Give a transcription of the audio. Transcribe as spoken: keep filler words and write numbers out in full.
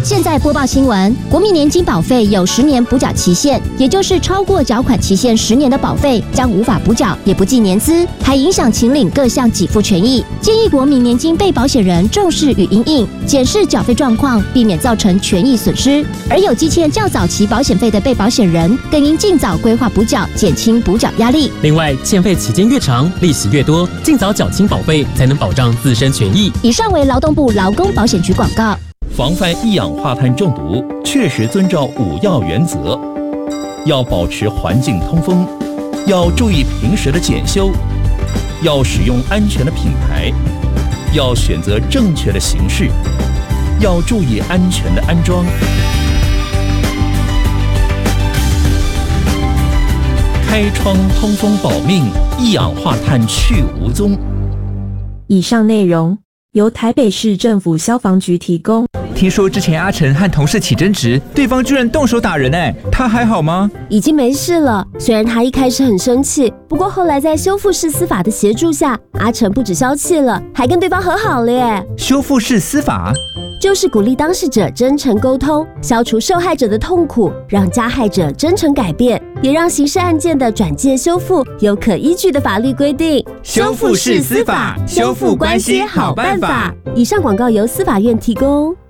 现在播报新闻，国民年金保费有十年补缴期限，也就是超过缴款期限十年的保费将无法补缴，也不计年资，还影响请领各项给付权益。建议国民年金被保险人重视与因应，检视缴费状况，避免造成权益损失。而有积欠较早期保险费的被保险人，更应尽早规划补缴，减轻补缴压力。 另外，欠费期间越长，利息越多，尽早缴清保费，才能保障自身权益。 以上为劳动部劳工保险局广告。 防范一氧化碳中毒，确实遵照五要原则，要保持环境通风，要注意平时的检修，要使用安全的品牌，要选择正确的形式，要注意安全的安装。开窗通风保命，一氧化碳去无踪。 以上内容由台北市政府消防局提供。 听说之前阿成和同事起争执，对方居然动手打人哎，他还好吗？ 已经没事了。虽然他一开始很生气，不过后来在修复式司法的协助下，阿成不止消气了，还跟对方和好了耶。 修复式司法就是鼓励当事者真诚沟通，消除受害者的痛苦，让加害者真诚改变，也让刑事案件的转介修复有可依据的法律规定。 修复式司法，修复关系好办法。 以上广告由司法院提供。